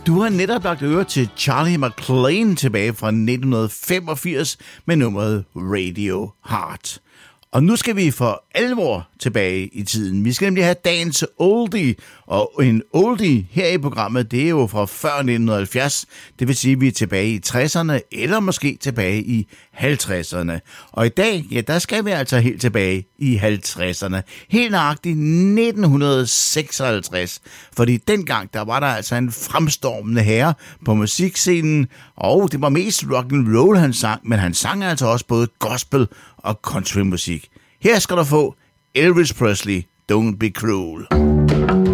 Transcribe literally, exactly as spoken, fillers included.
Du har netop lagt øre til Charlie McClain tilbage fra nitten femogfirs med nummeret Radio Heart. Og nu skal vi for alvor tilbage i tiden. Vi skal nemlig have dagens oldie, og en oldie her i programmet, det er jo fra før nitten halvfjerds. Det vil sige, at vi er tilbage i tresserne, eller måske tilbage i halvtredserne. Og i dag, ja, der skal vi altså helt tilbage i halvtredserne. Helt nøjagtigt nitten seksoghalvtreds. Fordi dengang, der var der altså en fremstormende herre på musikscenen, og det var mest rock and roll, han sang, men han sang altså også både gospel og countrymusik. Her skal du få Elvis Presley, Don't Be Cruel.